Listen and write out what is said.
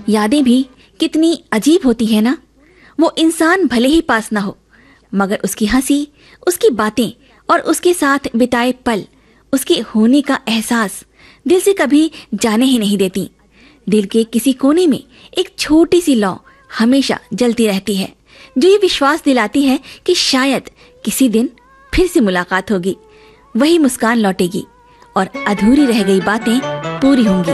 यादें भी कितनी अजीब होती है ना। वो इंसान भले ही पास ना हो, मगर उसकी हंसी, उसकी बातें और उसके साथ बिताए पल, उसके होने का एहसास दिल से कभी जाने ही नहीं देती। दिल के किसी कोने में एक छोटी सी लौ हमेशा जलती रहती है, जो ये विश्वास दिलाती है कि शायद किसी दिन फिर से मुलाकात होगी, वही मुस्कान लौटेगी और अधूरी रह गई बातें पूरी होंगी।